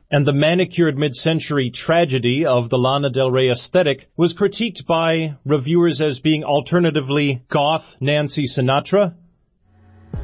and the manicured mid-century tragedy of the Lana Del Rey aesthetic was critiqued by reviewers as being alternatively goth Nancy Sinatra